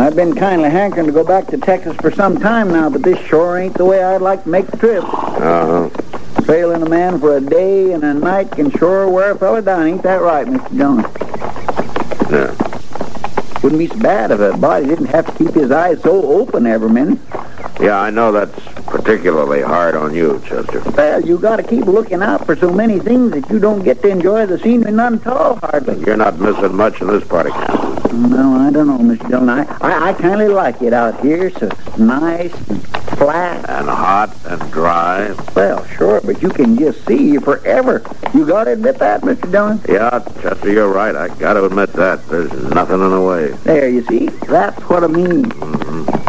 I've been kindly hankering to go back to Texas for some time now, but this sure ain't the way I'd like to make the trip. Uh-huh. Trailing a man for a day and a night can sure wear a fella down. Ain't that right, Mr. Jones? Yeah. Wouldn't be so bad if a body didn't have to keep his eyes so open every minute. Yeah, I know that's particularly hard on you, Chester. Well, you got to keep looking out for so many things that you don't get to enjoy the scenery none at all, hardly. You're not missing much in this part of camp. No, I don't know, Mr. Dillon. I kind of like it out here, so nice and flat. And hot and dry. Well, sure, but you can just see forever. You got to admit that, Mr. Dillon. Yeah, Chester, you're right. I got to admit that. There's nothing in the way. There, you see? That's what I mean. Mm-hmm.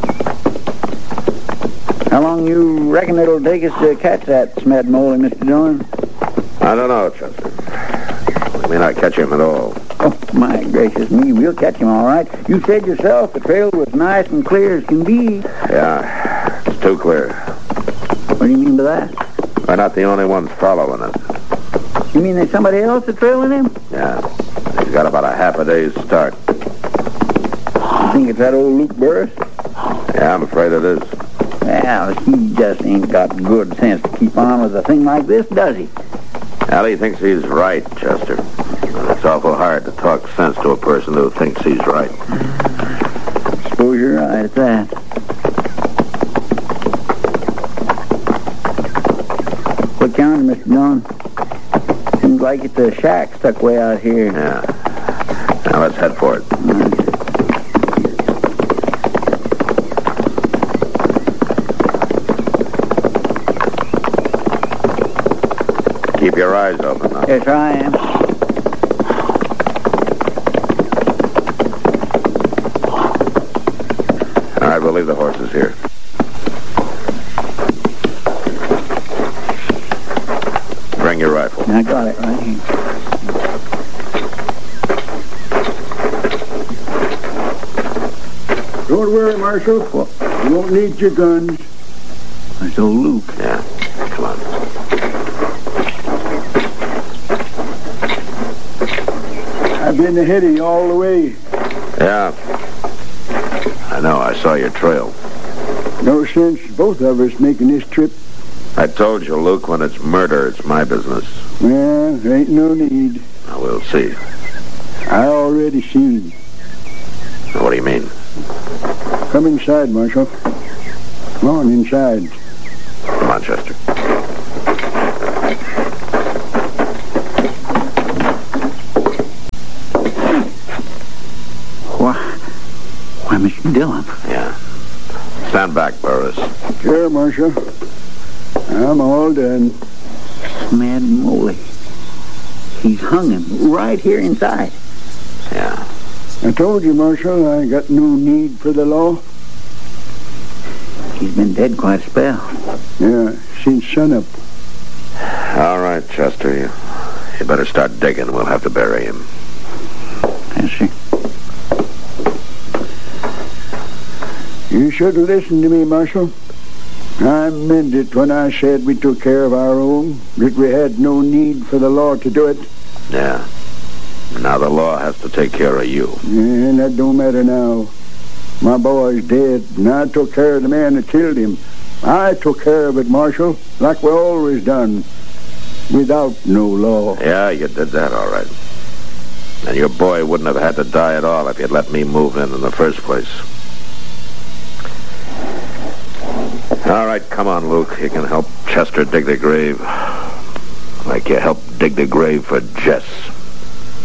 How long you reckon it'll take us to catch that Smed Moley, Mr. Dillon? I don't know, Chester. We may not catch him at all. Oh, my gracious me, we'll catch him all right. You said yourself the trail was nice and clear as can be. Yeah, it's too clear. What do you mean by that? We're not the only ones following us. You mean there's somebody else that's trailing him? Yeah, he's got about a half a day's start. You think it's that old Luke Burris? Yeah, I'm afraid it is. Well, he just ain't got good sense to keep on with a thing like this, does he? Well, he thinks he's right, Chester. And it's awful hard to talk sense to a person who thinks he's right. Suppose you're right at that. What county, Mr. John? Seems like it's a shack stuck way out here. Yeah. Now let's head for it. Keep your eyes open now. Yes, I am. All right, we'll leave the horses here. Bring your rifle. I got it right here. Don't worry, Marshal. You won't need your guns. There's old Luke. Yeah, come on. I've been ahead of you all the way. Yeah. I know, I saw your trail. No sense both of us making this trip. I told you, Luke, when it's murder, it's my business. Well, there ain't no need. Now, we'll see. I already seen. Now, what do you mean? Come inside, Marshal. Come on, inside. Come on, Chester. Why, Mr. Dillon. Yeah. Stand back, Burris. Sure, Marshal. I'm all done. Mad moly. He's hung him right here inside. Yeah. I told you, Marshal, I got no need for the law. He's been dead quite a spell. Yeah, since sunup. All right, Chester. You better start digging. We'll have to bury him. Yes, sir. You should have listened to me, Marshal. I meant it when I said we took care of our own, that we had no need for the law to do it. Yeah. Now the law has to take care of you. And that don't matter now. My boy's dead, and I took care of the man that killed him. I took care of it, Marshal, like we always done, without no law. Yeah, you did that all right. And your boy wouldn't have had to die at all if you'd let me move in the first place. All right, come on, Luke. You can help Chester dig the grave. Like you helped dig the grave for Jess.